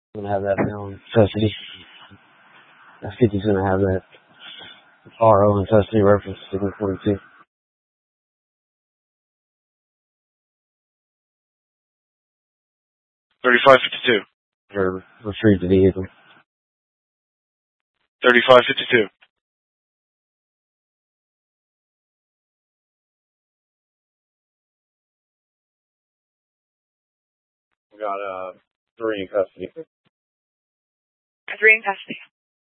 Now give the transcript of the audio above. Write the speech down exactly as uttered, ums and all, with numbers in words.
Gonna have that now in custody. That fifty's gonna have that R O in custody reference signal forty-two. thirty-five fifty-two. Or retrieve the vehicle. thirty-five fifty-two. We got uh three in custody. Three in custody.